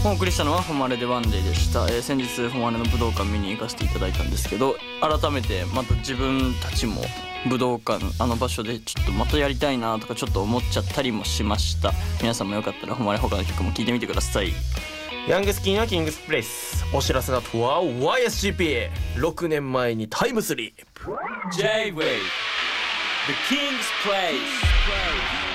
お送りしたのは誉れでワンデーでした。先日誉れの武道館見に行かせていただいたんですけど、改めてまた自分たちも武道館あの場所でちょっとまたやりたいなとかちょっと思っちゃったりもしました。皆さんもよかったら誉れ他の曲も聴いてみてください。 ヤングスキンはキングスプレイス。お知らせの後は YSGP6 年前にタイムスリープ J-Wave The King's Place